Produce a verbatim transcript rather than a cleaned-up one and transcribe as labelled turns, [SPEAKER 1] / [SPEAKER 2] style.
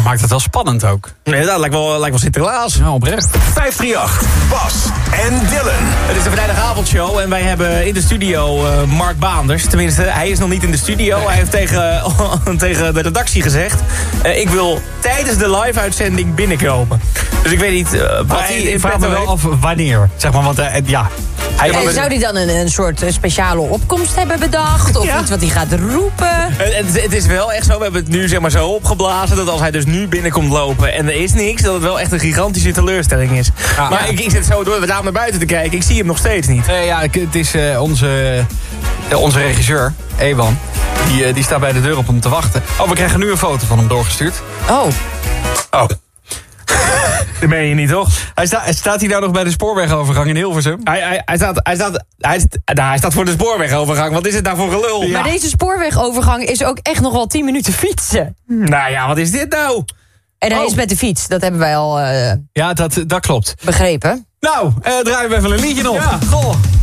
[SPEAKER 1] maakt het wel spannend ook.
[SPEAKER 2] Nee, dat lijkt wel, lijkt wel Sinterklaas.
[SPEAKER 1] Ja, oprecht.
[SPEAKER 3] vijf drie acht, Bas en Dylan.
[SPEAKER 2] Het is de vrijdagavondshow en wij hebben in de studio uh, Mark Baanders. Tenminste, hij is nog niet in de studio. Hij heeft tegen, tegen de redactie gezegd... Uh, ik wil tijdens de live-uitzending binnenkomen. Dus ik weet niet uh, wat
[SPEAKER 1] Maar
[SPEAKER 2] hij
[SPEAKER 1] ik
[SPEAKER 2] in
[SPEAKER 1] vraag me
[SPEAKER 2] petto
[SPEAKER 1] wel
[SPEAKER 2] heeft.
[SPEAKER 1] af wanneer. Zeg maar, want uh, ja... Hij,
[SPEAKER 4] En zou hij dan een, een soort eh, speciale opkomst hebben bedacht? Of
[SPEAKER 2] Ja.
[SPEAKER 4] iets wat hij gaat roepen?
[SPEAKER 2] Het, het, het is wel echt zo, we hebben het nu zeg maar zo opgeblazen... dat als hij dus nu binnenkomt lopen en er is niks... dat het wel echt een gigantische teleurstelling is.
[SPEAKER 1] Ja.
[SPEAKER 2] Maar ik, ik zit zo door het raam naar buiten te kijken. Ik zie hem nog steeds niet.
[SPEAKER 1] Uh, ja, ik- het is uh, onze, uh, onze regisseur, Ewan. Die, uh, die staat bij de deur op hem te wachten. Oh, we krijgen nu een foto van hem doorgestuurd.
[SPEAKER 4] Oh,
[SPEAKER 1] Oh.
[SPEAKER 2] Dat ben je niet, toch?
[SPEAKER 1] Hij, sta, staat hij nou nog bij de spoorwegovergang in Hilversum?
[SPEAKER 2] Hij, hij, hij, staat, hij, staat, hij, st- nou, hij staat voor de spoorwegovergang. Wat is het nou voor gelul?
[SPEAKER 4] maar deze spoorwegovergang is ook echt nog wel tien minuten fietsen.
[SPEAKER 2] Nou ja, wat is dit nou?
[SPEAKER 4] En hij
[SPEAKER 2] Oh.
[SPEAKER 4] is met de fiets, dat hebben wij al eh,
[SPEAKER 1] Ja, dat, dat klopt.
[SPEAKER 4] begrepen.
[SPEAKER 1] Nou, uh, draaien we even een liedje nog.
[SPEAKER 2] Ja, goh.